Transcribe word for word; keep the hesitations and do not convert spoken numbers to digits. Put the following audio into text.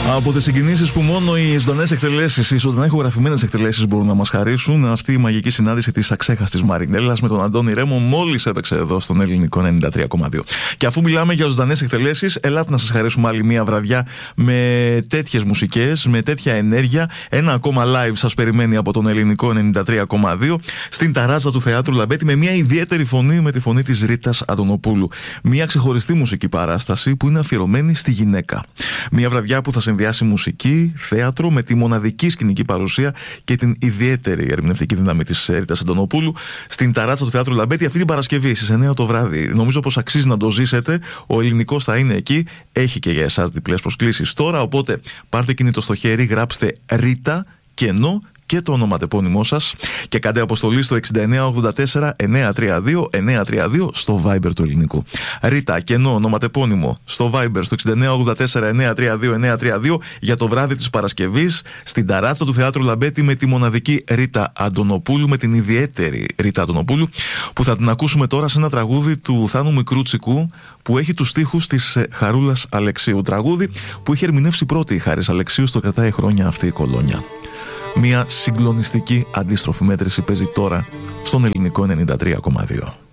Από τις συγκινήσεις που μόνο οι ζωντανές εκτελέσεις, οι ζωντανά ηχογραφημένες εκτελέσεις μπορούν να μας χαρίσουν, αυτή η μαγική συνάντηση της αξέχαστης Μαρινέλας με τον Αντώνη Ρέμο μόλις έπαιξε εδώ στον Ελληνικό ενενήντα τρία κόμμα δύο. Και αφού μιλάμε για ζωντανές εκτελέσεις, ελάτε να σας χαρίσουμε άλλη μία βραδιά με τέτοιες μουσικές, με τέτοια ενέργεια. Ένα ακόμα live σας περιμένει από τον Ελληνικό ενενήντα τρία κόμμα δύο στην ταράτσα του Θεάτρου Λαμπέτη με μια ιδιαίτερη φωνή, με τη φωνή της Ρίτας Αντωνοπούλου. Μια ξεχωριστή μουσική παράσταση που είναι αφιερωμένη στη γυναίκα. Μια βραδιά που θα συνδυάσει μουσική, θέατρο με τη μοναδική σκηνική παρουσία και την ιδιαίτερη ερμηνευτική δύναμη της Ρίτας Αντωνοπούλου στην ταράτσα του Θεάτρου Λαμπέτη αυτή την Παρασκευή στις εννιά το βράδυ. Νομίζω πως αξίζει να το ζήσετε. Ο Ελληνικός θα είναι εκεί. Έχει και για εσάς διπλές προσκλήσεις τώρα. Οπότε πάρτε κινητό στο χέρι, γράψτε Ρίτα κενό και το ονοματεπώνυμό σας και κάντε αποστολή στο εξήντα εννιά ογδόντα τέσσερα εννιακόσια τριάντα δύο εννιακόσια τριάντα δύο στο Viber του Ελληνικού. Ρίτα κενό ονοματεπώνυμο στο Viber στο εξήντα εννιά ογδόντα τέσσερα εννιακόσια τριάντα δύο εννιακόσια τριάντα δύο για το βράδυ της Παρασκευής στην ταράτσα του Θεάτρου Λαμπέτη με τη μοναδική Ρίτα Αντωνοπούλου, με την ιδιαίτερη Ρίτα Αντωνοπούλου, που θα την ακούσουμε τώρα σε ένα τραγούδι του Θάνου Μικρούτσικου που έχει τους στίχους της Χαρούλας Αλεξίου. Τραγούδι που είχε ερμηνεύσει πρώτη η Χάρης Αλεξίου, στο κρατάει χρόνια αυτή η κολόνια. Μια συγκλονιστική αντίστροφη μέτρηση παίζει τώρα στον Ελληνικό ενενήντα τρία κόμμα δύο.